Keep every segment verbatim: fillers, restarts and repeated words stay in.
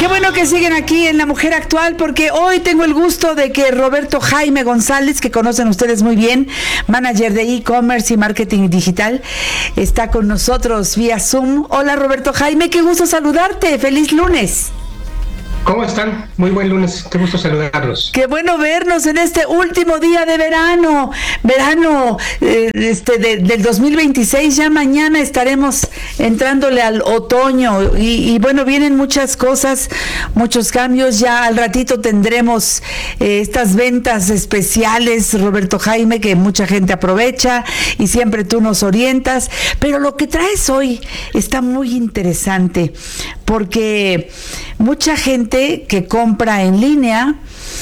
Qué bueno que siguen aquí en La Mujer Actual, porque hoy tengo el gusto de que Roberto Jaime González, que conocen ustedes muy bien, manager de e-commerce y marketing digital, está con nosotros vía Zoom. Hola Roberto Jaime, qué gusto saludarte, feliz lunes. ¿Cómo están? Muy buen lunes, qué gusto saludarlos. Qué bueno vernos en este último día de verano, verano eh, este de, del dos mil veintiséis, ya mañana estaremos entrándole al otoño y, y bueno, vienen muchas cosas, muchos cambios, ya al ratito tendremos eh, estas ventas especiales, Roberto Jaime, que mucha gente aprovecha y siempre tú nos orientas, pero lo que traes hoy está muy interesante porque mucha gente que compra en línea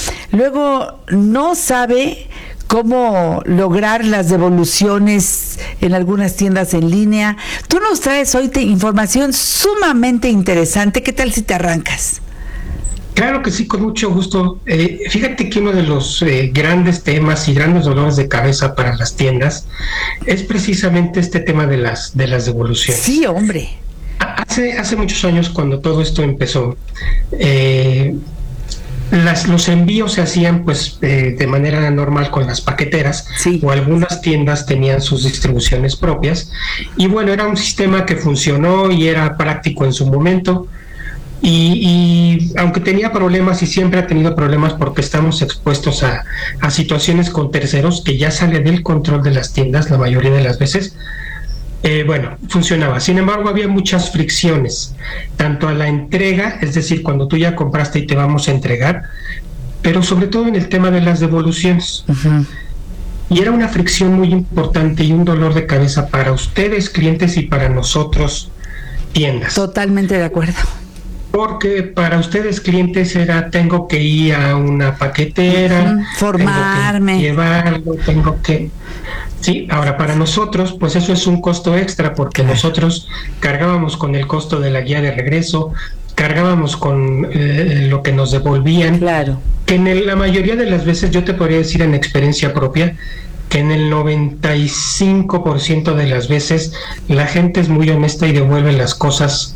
luego no sabe cómo lograr las devoluciones en algunas tiendas en línea. Tú nos traes hoy te, información sumamente interesante. ¿Qué tal si te arrancas? Claro que sí, con mucho gusto. Eh, fíjate que uno de los eh, grandes temas y grandes dolores de cabeza para las tiendas es precisamente este tema de las de las devoluciones. Sí, hombre. Hace, hace muchos años, cuando todo esto empezó, eh, las, los envíos se hacían pues eh, de manera normal con las paqueteras, sí, o algunas tiendas tenían sus distribuciones propias, y bueno, era un sistema que funcionó y era práctico en su momento, y, y aunque tenía problemas y siempre ha tenido problemas porque estamos expuestos a, a situaciones con terceros que ya sale del control de las tiendas la mayoría de las veces. Eh, bueno, funcionaba. Sin embargo, había muchas fricciones, tanto a la entrega, es decir, cuando tú ya compraste y te vamos a entregar, pero sobre todo en el tema de las devoluciones. Uh-huh. Y era una fricción muy importante y un dolor de cabeza para ustedes, clientes, y para nosotros, tiendas. Totalmente de acuerdo. Porque para ustedes, clientes, era tengo que ir a una paquetera, uh-huh, formarme, tengo que llevarlo, tengo que... Sí, ahora para nosotros, pues eso es un costo extra, porque nosotros cargábamos con el costo de la guía de regreso, cargábamos con eh, lo que nos devolvían, claro, que en el, la mayoría de las veces, yo te podría decir en experiencia propia, que en el noventa y cinco por ciento de las veces la gente es muy honesta y devuelve las cosas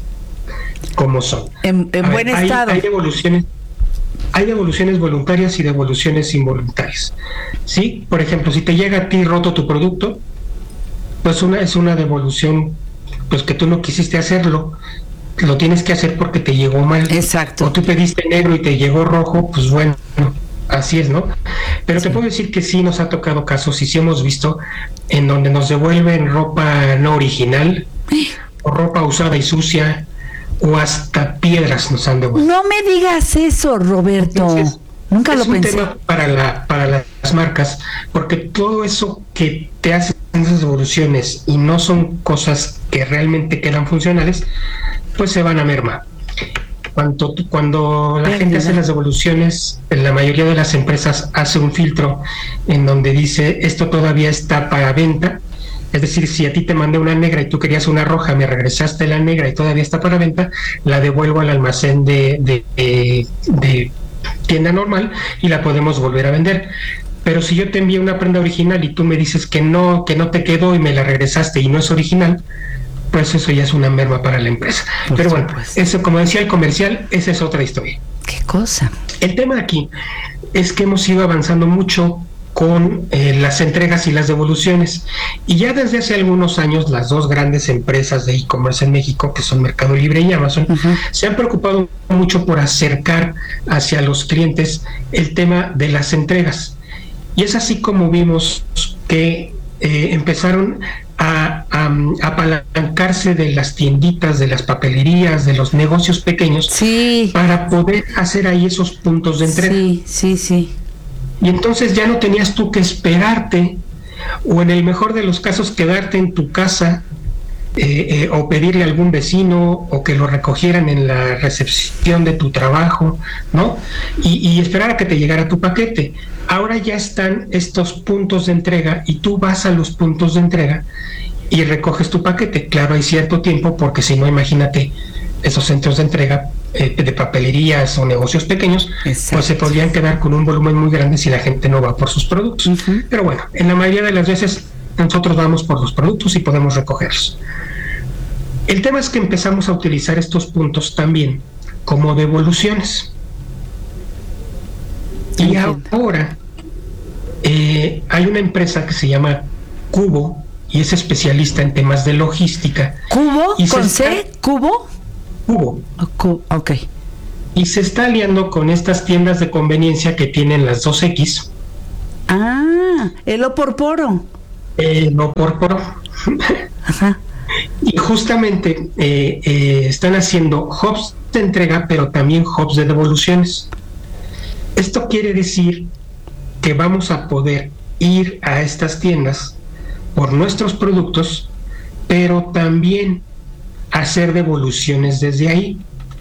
como son. En, en buen ver, estado. Hay, hay devoluciones. Hay devoluciones voluntarias y devoluciones involuntarias. ¿Sí? Por ejemplo, si te llega a ti roto tu producto, pues una es una devolución, pues que tú no quisiste hacerlo, lo tienes que hacer porque te llegó mal. Exacto. O tú pediste negro y te llegó rojo, pues bueno, así es, ¿no? Pero sí, te puedo decir que sí nos ha tocado casos y sí hemos visto en donde nos devuelven ropa no original, o ropa usada y sucia, o hasta piedras nos han devuelto. No me digas eso, Roberto. Entonces, nunca lo pensé. Es un tema para, la, para las marcas, porque todo eso que te hacen esas devoluciones y no son cosas que realmente quedan funcionales, pues se van a mermar. Cuando, cuando la gente hace las devoluciones, la mayoría de las empresas hace un filtro en donde dice esto todavía está para venta. Es decir, si a ti te mandé una negra y tú querías una roja, me regresaste la negra y todavía está para venta, la devuelvo al almacén de, de, de, de tienda normal y la podemos volver a vender. Pero si yo te envío una prenda original y tú me dices que no, que no te quedó y me la regresaste y no es original, pues eso ya es una merma para la empresa. Por Pero bueno, supuesto. Eso, como decía el comercial, esa es otra historia. ¿Qué cosa? El tema aquí es que hemos ido avanzando mucho con eh, las entregas y las devoluciones, y ya desde hace algunos años las dos grandes empresas de e-commerce en México, que son Mercado Libre y Amazon, uh-huh, se han preocupado mucho por acercar hacia los clientes el tema de las entregas, y es así como vimos que eh, empezaron a, a, a apalancarse de las tienditas, de las papelerías, de los negocios pequeños, sí, para poder hacer ahí esos puntos de entrega. Sí, sí, sí. Y entonces ya no tenías tú que esperarte, o en el mejor de los casos quedarte en tu casa eh, eh, o pedirle a algún vecino o que lo recogieran en la recepción de tu trabajo, ¿no? Y, y esperar a que te llegara tu paquete. Ahora ya están estos puntos de entrega y tú vas a los puntos de entrega y recoges tu paquete. Claro, hay cierto tiempo, porque si no, imagínate, esos centros de entrega eh, de papelerías o negocios pequeños, exacto, pues se podrían quedar con un volumen muy grande si la gente no va por sus productos. Uh-huh. Pero bueno, en la mayoría de las veces nosotros vamos por los productos y podemos recogerlos. El tema es que empezamos a utilizar estos puntos también como devoluciones. Y ahora eh, hay una empresa que se llama Cubo y es especialista en temas de logística. ¿Cubo? Y ¿Con C? Está, ¿Cubo? Cubo. Oh, cu- ok. Y se está aliando con estas tiendas de conveniencia que tienen las dos X. Ah, el O por poro. Eh, no por por. Ajá. Y justamente eh, eh, están haciendo hubs de entrega, pero también hubs de devoluciones. Esto quiere decir que vamos a poder ir a estas tiendas por nuestros productos, pero también hacer devoluciones desde ahí.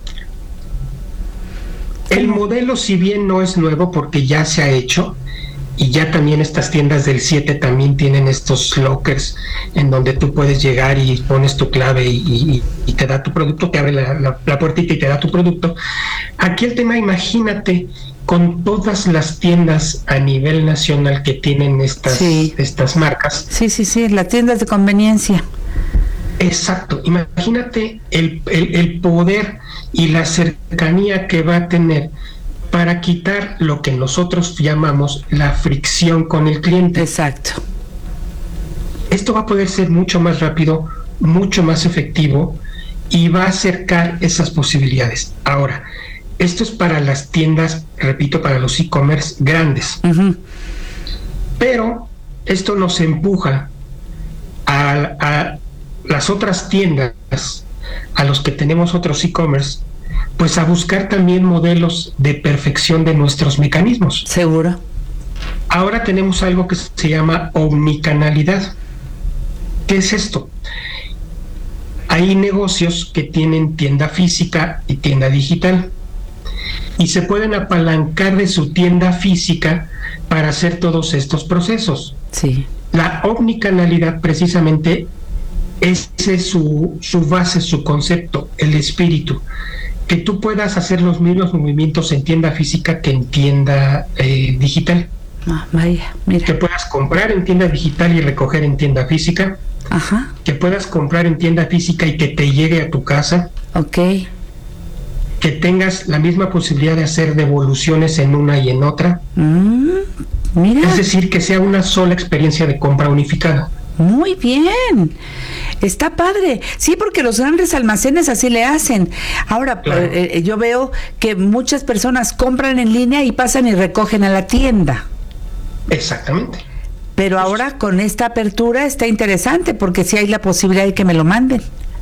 El modelo, si bien no es nuevo porque ya se ha hecho, y ya también estas tiendas del siete también tienen estos lockers en donde tú puedes llegar y pones tu clave y, y, y te da tu producto, te abre la, la, la puertita y te da tu producto. Aquí el tema, imagínate, con todas las tiendas a nivel nacional que tienen estas, sí. estas marcas. Sí, sí, sí, las tiendas de conveniencia. Exacto, imagínate el, el, el poder y la cercanía que va a tener para quitar lo que nosotros llamamos la fricción con el cliente. Exacto. Esto va a poder ser mucho más rápido, mucho más efectivo y va a acercar esas posibilidades. Ahora, esto es para las tiendas, repito, para los e-commerce grandes. Uh-huh. Pero esto nos empuja a, a las otras tiendas, a los que tenemos otros e-commerce, pues a buscar también modelos de perfección de nuestros mecanismos. Seguro. Ahora tenemos algo que se llama omnicanalidad. ¿Qué es esto? Hay negocios que tienen tienda física y tienda digital y se pueden apalancar de su tienda física para hacer todos estos procesos. Sí. La omnicanalidad precisamente ese es su, su base, su concepto, el espíritu. Que tú puedas hacer los mismos movimientos en tienda física que en tienda eh, digital. Ah, vaya, mira. Que puedas comprar en tienda digital y recoger en tienda física. Ajá. Que puedas comprar en tienda física y que te llegue a tu casa. Ok. Que tengas la misma posibilidad de hacer devoluciones en una y en otra. Mm, mira. Es decir, que sea una sola experiencia de compra unificada. Muy bien, está padre. Sí, porque los grandes almacenes así le hacen. Ahora, claro. eh, yo veo que muchas personas compran en línea y pasan y recogen a la tienda. Exactamente. Pero pues, ahora con esta apertura está interesante porque sí hay la posibilidad de que me lo manden.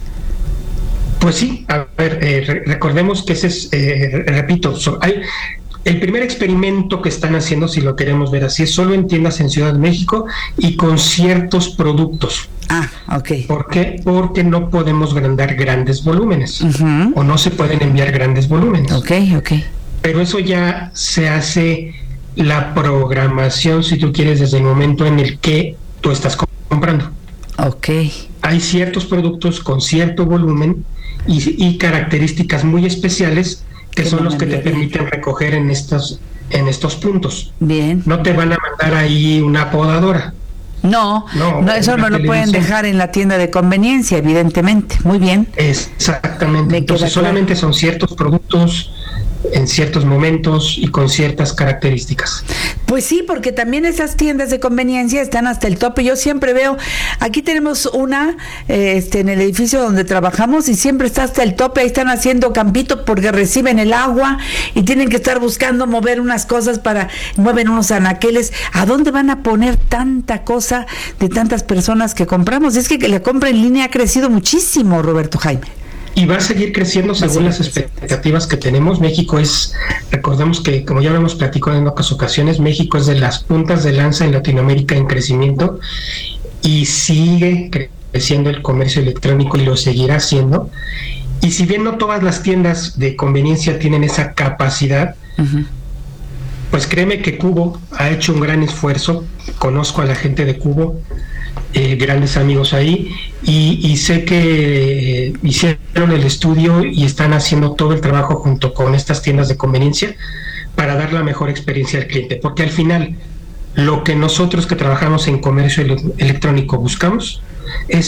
Pues sí, a ver, eh, re- recordemos que ese es, eh, repito, so, hay... El primer experimento que están haciendo, si lo queremos ver así, es solo en tiendas en Ciudad de México y con ciertos productos. Ah, ok. ¿Por qué? Porque no podemos mandar grandes volúmenes, uh-huh. o no se pueden enviar grandes volúmenes. Ok, ok. Pero eso ya se hace la programación, si tú quieres, desde el momento en el que tú estás comprando. Ok. Hay ciertos productos con cierto volumen y, y características muy especiales que son los que te permiten recoger en estos en estos puntos. Bien. No te van a mandar ahí una podadora. No, no, no eso no lo pueden dejar en la tienda de conveniencia, evidentemente. Muy bien. Exactamente. Entonces solamente son ciertos productos en ciertos momentos y con ciertas características. Pues sí, porque también esas tiendas de conveniencia están hasta el tope. Yo siempre veo, aquí tenemos una eh, este, en el edificio donde trabajamos y siempre está hasta el tope. Ahí están haciendo campito porque reciben el agua y tienen que estar buscando mover unas cosas para, mueven unos anaqueles. ¿A dónde van a poner tanta cosa de tantas personas que compramos? Es que la compra en línea ha crecido muchísimo, Roberto Jaime. Y va a seguir creciendo según las expectativas que tenemos. México es, recordemos que, como ya lo hemos platicado en otras ocasiones, México es de las puntas de lanza en Latinoamérica en crecimiento y sigue creciendo el comercio electrónico y lo seguirá haciendo. Y si bien no todas las tiendas de conveniencia tienen esa capacidad, uh-huh. pues créeme que Cubo ha hecho un gran esfuerzo. Conozco a la gente de Cubo, eh, grandes amigos ahí, y, y sé que eh, hicieron el estudio y están haciendo todo el trabajo junto con estas tiendas de conveniencia para dar la mejor experiencia al cliente, porque al final lo que nosotros que trabajamos en comercio ele- electrónico buscamos es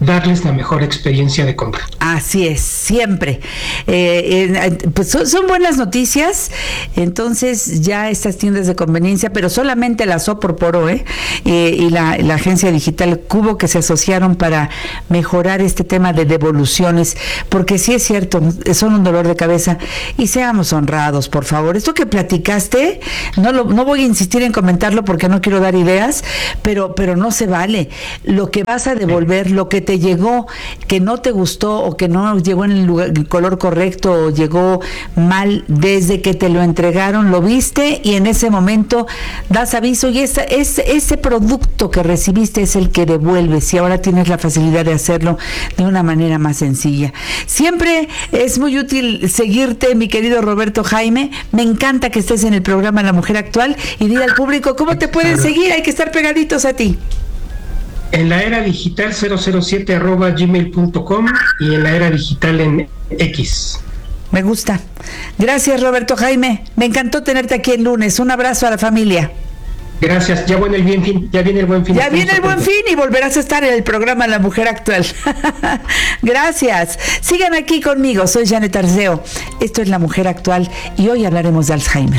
darles la mejor experiencia de compra. Así es, siempre. Eh, eh, pues son, son buenas noticias. Entonces ya estas tiendas de conveniencia, pero solamente la Soporporo ¿eh? eh, y la, la agencia digital Cubo, que se asociaron para mejorar este tema de devoluciones, porque sí es cierto, son un dolor de cabeza. Y seamos honrados, por favor. Esto que platicaste, no lo, no voy a insistir en comentarlo porque no quiero dar ideas, pero, pero no se vale. Lo que vas a devolver, lo que te llegó, que no te gustó o que no llegó en el, lugar, el color correcto o llegó mal, desde que te lo entregaron, lo viste y en ese momento das aviso y esa, ese, ese producto que recibiste es el que devuelves y ahora tienes la facilidad de hacerlo de una manera más sencilla. Siempre es muy útil seguirte, mi querido Roberto Jaime. Me encanta que estés en el programa La Mujer Actual y dile al público cómo te pueden seguir. Hay que estar pegaditos a ti. En la era digital cero cero siete arroba gmail punto com y en la era digital en X. Me gusta. Gracias, Roberto Jaime. Me encantó tenerte aquí el lunes. Un abrazo a la familia. Gracias. Ya viene el buen fin. Ya viene el buen fin. Ya viene el buen fin y volverás a estar en el programa La Mujer Actual. Gracias. Sigan aquí conmigo. Soy Janet Arceo. Esto es La Mujer Actual y hoy hablaremos de Alzheimer.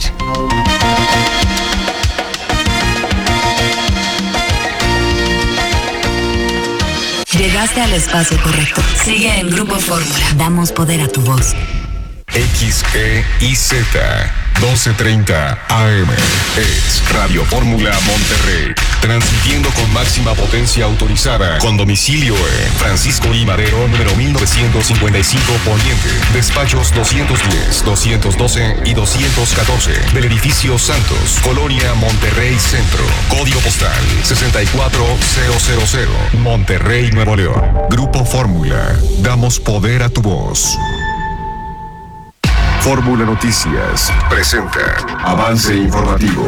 Llegaste al espacio correcto. Sigue en Grupo Fórmula. Damos poder a tu voz. X E I Z doce treinta A M es Radio Fórmula Monterrey, transmitiendo con máxima potencia autorizada, con domicilio en Francisco I. Madero, número mil novecientos cincuenta y cinco Poniente, despachos doscientos diez, doscientos doce y doscientos catorce, del edificio Santos, Colonia Monterrey Centro, código postal sesenta y cuatro mil, Monterrey, Nuevo León. Grupo Fórmula, damos poder a tu voz. Fórmula Noticias presenta Avance Informativo.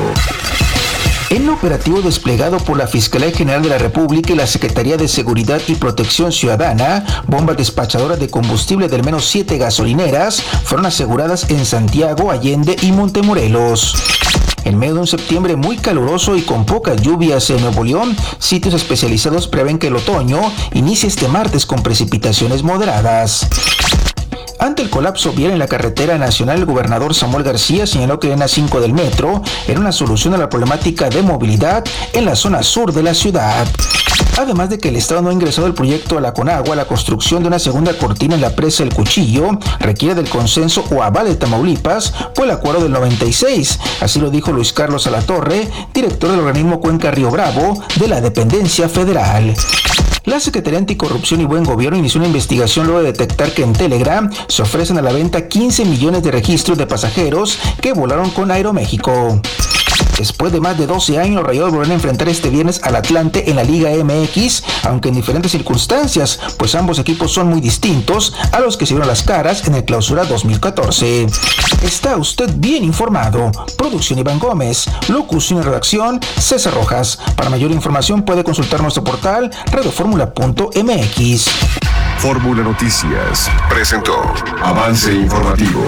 En operativo desplegado por la Fiscalía General de la República y la Secretaría de Seguridad y Protección Ciudadana, bombas despachadoras de combustible de al menos siete gasolineras fueron aseguradas en Santiago, Allende y Montemorelos. En medio de un septiembre muy caluroso y con pocas lluvias en Nuevo León, sitios especializados prevén que el otoño inicie este martes con precipitaciones moderadas. Ante el colapso vial en la carretera nacional, el gobernador Samuel García señaló que la línea cinco del metro era una solución a la problemática de movilidad en la zona sur de la ciudad. Además de que el Estado no ha ingresado el proyecto a la Conagua, la construcción de una segunda cortina en la presa El Cuchillo requiere del consenso o aval de Tamaulipas por el acuerdo del noventa y seis. Así lo dijo Luis Carlos Alatorre, director del organismo Cuenca Río Bravo de la dependencia federal. La Secretaría Anticorrupción y Buen Gobierno inició una investigación luego de detectar que en Telegram se ofrecen a la venta quince millones de registros de pasajeros que volaron con Aeroméxico. Después de más de doce años, los Rayados volverán a enfrentar este viernes al Atlante en la Liga M X, aunque en diferentes circunstancias, pues ambos equipos son muy distintos a los que se vieron las caras en el Clausura dos mil catorce. Está usted bien informado. Producción Iván Gómez, locución y redacción César Rojas. Para mayor información puede consultar nuestro portal radioformula punto m x. Fórmula Noticias presentó Avance Informativo.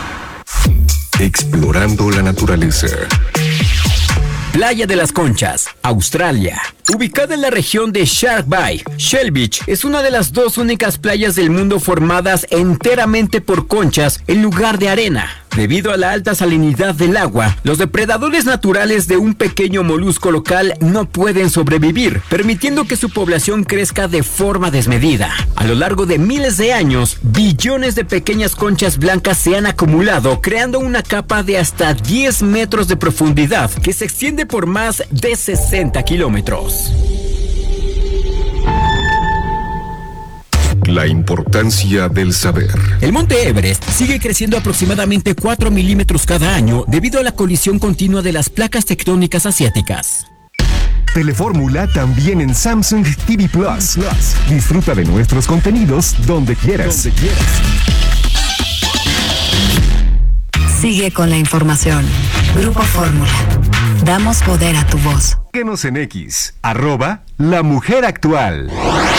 Explorando la naturaleza. Playa de las Conchas, Australia. Ubicada en la región de Shark Bay, Shell Beach es una de las dos únicas playas del mundo formadas enteramente por conchas en lugar de arena. Debido a la alta salinidad del agua, los depredadores naturales de un pequeño molusco local no pueden sobrevivir, permitiendo que su población crezca de forma desmedida. A lo largo de miles de años, billones de pequeñas conchas blancas se han acumulado, creando una capa de hasta diez metros de profundidad que se extiende por más de sesenta kilómetros. La importancia del saber. El monte Everest sigue creciendo aproximadamente cuatro milímetros cada año debido a la colisión continua de las placas tectónicas asiáticas. Telefórmula también en Samsung T V Plus. Disfruta de nuestros contenidos donde quieras. Donde quieras. Sigue con la información. Grupo Fórmula. Damos poder a tu voz. Síguenos en X, arroba La Mujer Actual.